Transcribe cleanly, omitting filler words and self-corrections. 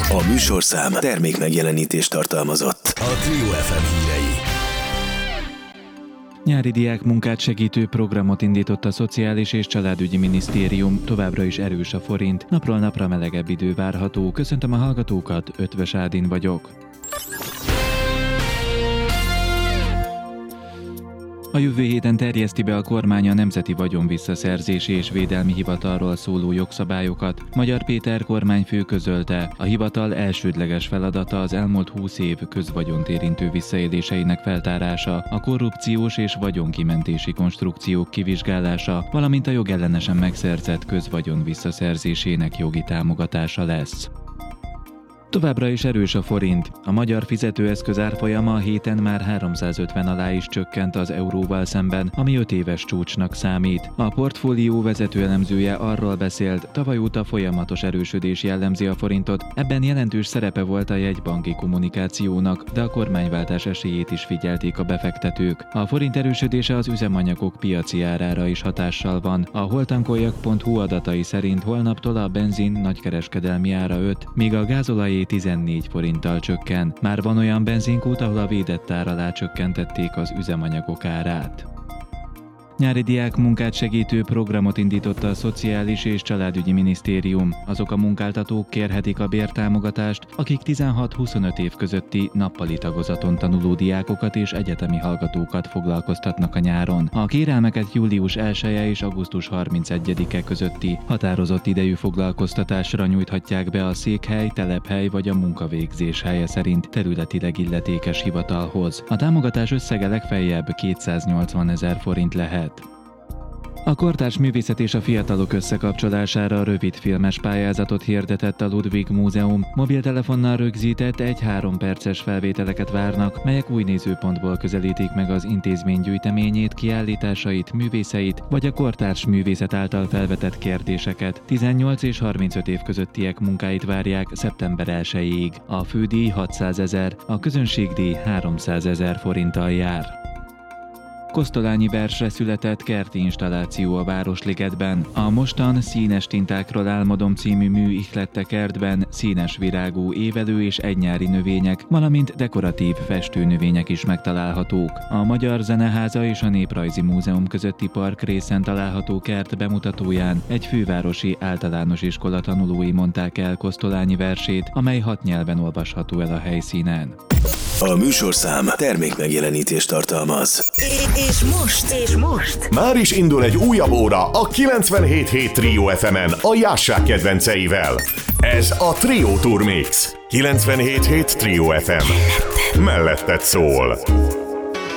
A műsorszám termékmegjelenítést tartalmazott. A Trio FM hírei. Nyári diákmunkát segítő programot indított a Szociális és Családügyi Minisztérium, továbbra is erős a forint, napról napra melegebb idő várható. Köszöntöm a hallgatókat, Ötvös Ádin vagyok. A jövő héten terjeszti be a kormány a Nemzeti Vagyonvisszaszerzési és Védelmi Hivatalról szóló jogszabályokat. Magyar Péter kormányfő közölte, a hivatal elsődleges feladata az elmúlt 20 év közvagyont érintő visszaéléseinek feltárása, a korrupciós és vagyonkimentési konstrukciók kivizsgálása, valamint a jogellenesen megszerzett közvagyon visszaszerzésének jogi támogatása lesz. Továbbra is erős a forint. A magyar fizetőeszköz árfolyama a héten már 350 alá is csökkent az euróval szemben, ami 5 éves csúcsnak számít. A portfólió vezető elemzője arról beszélt, tavaly óta folyamatos erősödés jellemzi a forintot, ebben jelentős szerepe volt a jegybanki kommunikációnak, de a kormányváltás esélyét is figyelték a befektetők. A forint erősödése az üzemanyagok piaci árára is hatással van. A holtankoljak.hu adatai szerint holnaptól a benzin nagykereskedelmi ára 5, míg a gázolaj 14 forinttal csökken. Már van olyan benzinkút, ahol a védett ár alá csökkentették az üzemanyagok árát. Nyári diákmunkát segítő programot indította a Szociális és Családügyi Minisztérium. Azok a munkáltatók kérhetik a bértámogatást, akik 16-25 év közötti nappali tagozaton tanuló diákokat és egyetemi hallgatókat foglalkoztatnak a nyáron. A kérelmeket július 1-e és augusztus 31-e közötti határozott idejű foglalkoztatásra nyújthatják be a székhely, telephely vagy a munkavégzés helye szerint területileg illetékes hivatalhoz. A támogatás összege legfeljebb 280 000 forint lehet. A Kortárs Művészet és a Fiatalok összekapcsolására rövidfilmes pályázatot hirdetett a Ludwig Múzeum. Mobiltelefonnal rögzített 1-3 perces felvételeket várnak, melyek új nézőpontból közelítik meg az intézmény gyűjteményét, kiállításait, művészeit, vagy a kortárs művészet által felvetett kérdéseket. 18 és 35 év közöttiek munkáit várják szeptember 1-ig. A fődíj 600 000, a közönségdíj 300 000 forinttal jár. Kosztolányi versre született kerti installáció a Városligetben. A mostan Színes tintákról álmodom című mű ihlette kertben színes virágú évelő és egynyári növények, valamint dekoratív festőnövények is megtalálhatók. A Magyar Zeneháza és a Néprajzi Múzeum közötti parkrészen található kert bemutatóján egy fővárosi általános iskola tanulói mondták el Kosztolányi versét, amely 6 nyelven olvasható el a helyszínen. A műsorszám termékmegjelenítést tartalmaz. És most már is indul egy újabb óra a 97.7 Trio FM-en a Jássák kedvenceivel. Ez a Trio Tour Mix. 97.7 Trio FM. Melletted szól.